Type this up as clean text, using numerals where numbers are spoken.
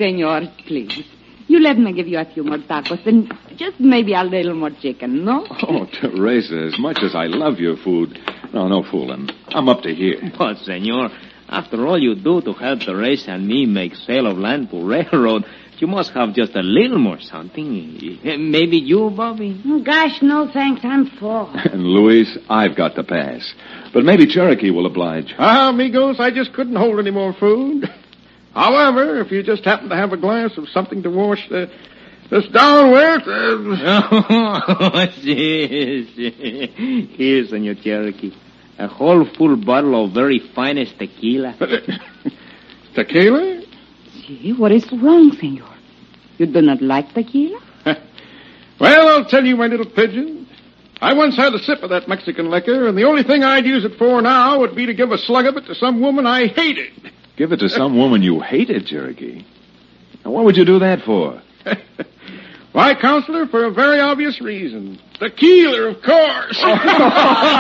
senor, please. You let me give you a few more tacos and just maybe a little more chicken, no? Oh, Teresa, as much as I love your food, no fooling. I'm up to here. But, senor, after all you do to help Teresa and me make sale of land to railroad, you must have just a little more something. Maybe you, Bobby? Oh, gosh, no thanks. I'm full. And, Luis, I've got the pass. But maybe Cherokee will oblige. Amigos, I just couldn't hold any more food. However, if you just happen to have a glass of something to wash this down with... Oh, here, Senor Cherokee. A whole full bottle of very finest tequila. Tequila? See, what is wrong, senor? You do not like tequila? Well, I'll tell you, my little pigeon. I once had a sip of that Mexican liquor, and the only thing I'd use it for now would be to give a slug of it to some woman I hated. Give it to some woman you hated, Cherokee. Now, what would you do that for? Why, Counselor, for a very obvious reason. Tequila, of course.